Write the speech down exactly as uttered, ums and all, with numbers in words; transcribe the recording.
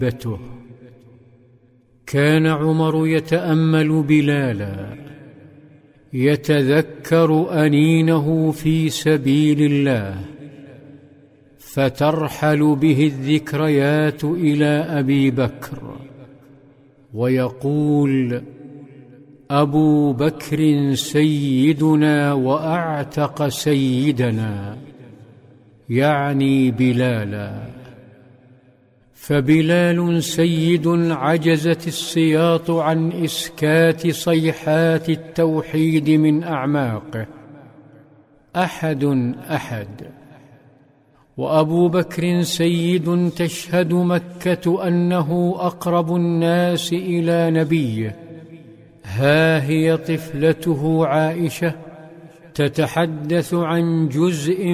بته. كان عمر يتأمل بلالا يتذكر أنينه في سبيل الله، فترحل به الذكريات إلى أبي بكر ويقول: أبو بكر سيدنا وأعتق سيدنا، يعني بلالا. فبلال سيد عجزت السياط عن إسكات صيحات التوحيد من أعماقه، أحد أحد. وأبو بكر سيد تشهد مكة أنه أقرب الناس إلى نبيه، ها هي طفلته عائشة تتحدث عن جزء